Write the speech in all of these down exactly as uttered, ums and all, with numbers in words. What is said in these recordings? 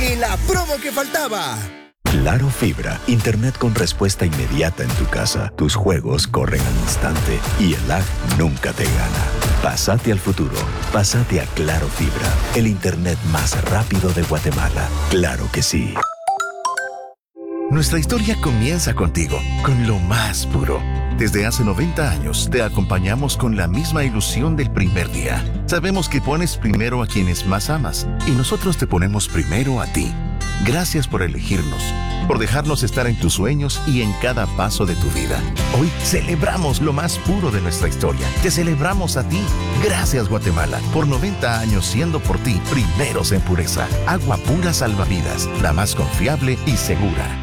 y la promo que faltaba. Claro Fibra, internet con respuesta inmediata en tu casa. Tus juegos corren al instante y el lag nunca te gana. Pásate al futuro. Pásate a Claro Fibra, el internet más rápido de Guatemala. Claro que sí. Nuestra historia comienza contigo, con lo más puro. Desde hace noventa años te acompañamos con la misma ilusión del primer día. Sabemos que pones primero a quienes más amas y nosotros te ponemos primero a ti. Gracias por elegirnos, por dejarnos estar en tus sueños y en cada paso de tu vida. Hoy celebramos lo más puro de nuestra historia. Te celebramos a ti. Gracias, Guatemala, por noventa años siendo por ti primeros en pureza. Agua pura salvavidas, la más confiable y segura.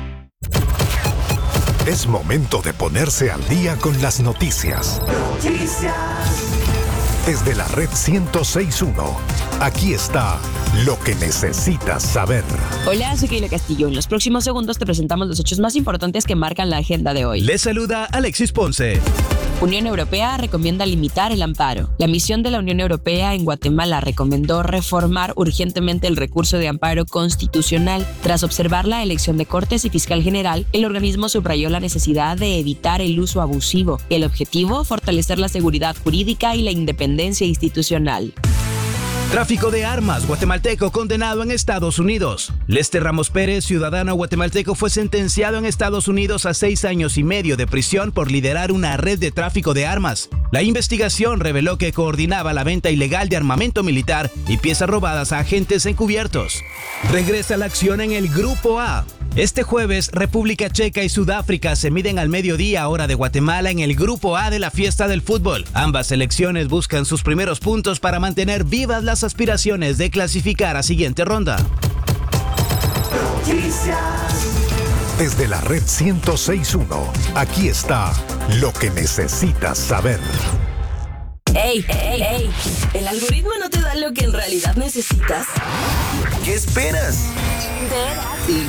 Es momento de ponerse al día con las noticias. Noticias. Desde la red ciento seis punto uno, aquí está lo que necesitas saber. Hola, soy Keila Castillo. En los próximos segundos te presentamos los hechos más importantes que marcan la agenda de hoy. Les saluda Alexis Ponce. Unión Europea recomienda limitar el amparo. La misión de la Unión Europea en Guatemala recomendó reformar urgentemente el recurso de amparo constitucional. Tras observar la elección de Cortes y Fiscal General, el organismo subrayó la necesidad de evitar el uso abusivo. El objetivo, fortalecer la seguridad jurídica y la independencia institucional. Tráfico de armas, guatemalteco condenado en Estados Unidos. Lester Ramos Pérez, ciudadano guatemalteco, fue sentenciado en Estados Unidos a seis años y medio de prisión por liderar una red de tráfico de armas. La investigación reveló que coordinaba la venta ilegal de armamento militar y piezas robadas a agentes encubiertos. Regresa la acción en el Grupo A. Este jueves, República Checa y Sudáfrica se miden al mediodía hora de Guatemala en el Grupo A de la fiesta del fútbol. Ambas selecciones buscan sus primeros puntos para mantener vivas las aspiraciones de clasificar a siguiente ronda. Desde la red ciento seis punto uno, aquí está lo que necesitas saber. Ey, ey, ey, ¿el algoritmo no te da lo que en realidad necesitas? ¿Qué esperas?